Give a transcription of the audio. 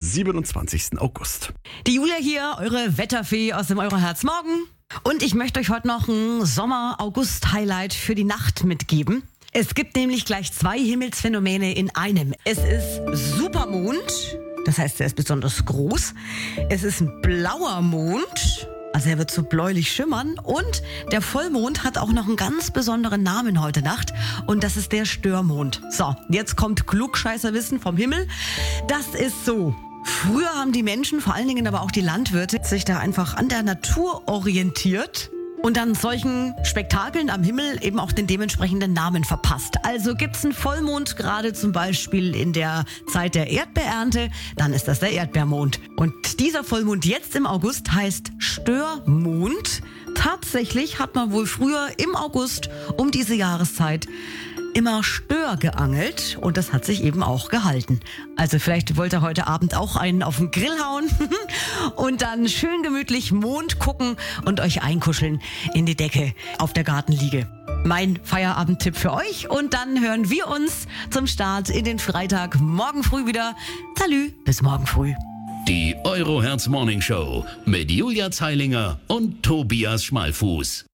27. August. Die Julia hier, eure Wetterfee aus dem Euroherz Morgen. Und ich möchte euch heute noch ein Sommer-August-Highlight für die Nacht mitgeben. Es gibt nämlich gleich 2 Himmelsphänomene in einem. Es ist Supermond, das heißt, er ist besonders groß. Es ist ein blauer Mond, also er wird so bläulich schimmern. Und der Vollmond hat auch noch einen ganz besonderen Namen heute Nacht. Und das ist der Störmond. So, jetzt kommt Klugscheißerwissen vom Himmel. Das ist so. Früher haben die Menschen, vor allen Dingen aber auch die Landwirte, sich da einfach an der Natur orientiert und dann solchen Spektakeln am Himmel eben auch den dementsprechenden Namen verpasst. Also gibt's einen Vollmond, gerade zum Beispiel in der Zeit der Erdbeerernte, dann ist das der Erdbeermond. Und dieser Vollmond jetzt im August heißt Störmond. Tatsächlich hat man wohl früher im August um diese Jahreszeit immer Stör geangelt und das hat sich eben auch gehalten. Also vielleicht wollt ihr heute Abend auch einen auf den Grill hauen und dann schön gemütlich Mond gucken und euch einkuscheln in die Decke auf der Gartenliege. Mein Feierabendtipp für euch und dann hören wir uns zum Start in den Freitag morgen früh wieder. Salü, bis morgen früh. Die Euroherz Morning Show mit Julia Zeilinger und Tobias Schmalfuß.